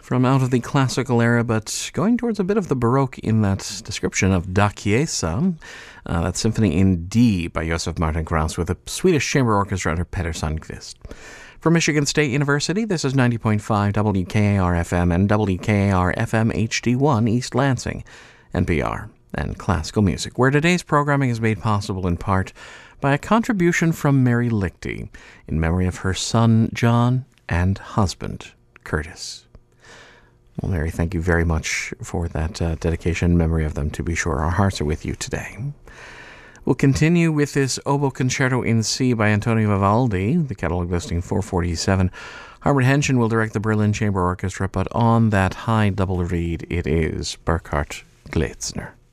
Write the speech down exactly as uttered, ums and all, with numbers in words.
From out of the classical era, but going towards a bit of the Baroque in that description of Da Chiesa, uh, that symphony in D by Josef Martin Krauss with a Swedish chamber orchestra under Peter Sundqvist. From Michigan State University, this is ninety point five W K A R F M and W K A R F M H D one East Lansing, N P R, and Classical Music, where today's programming is made possible in part by a contribution from Mary Lichty in memory of her son, John, and husband, Curtis. Well, Mary, thank you very much for that uh, dedication in memory of them, to be sure. Our hearts are with you today. We'll continue with this Oboe Concerto in C by Antonio Vivaldi, the catalog listing four forty-seven. Harvard Henschen will direct the Berlin Chamber Orchestra, but on that high double reed, it is Burkhard Gleitzner.